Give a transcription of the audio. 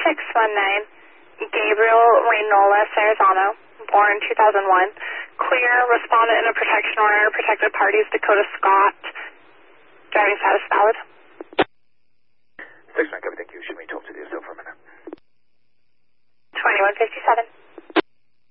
619, Gabriel Reynola Sarazano, born 2001. Clear, respondent in a protection order, protected parties, Dakota Scott. Driving status valid. 619, everything.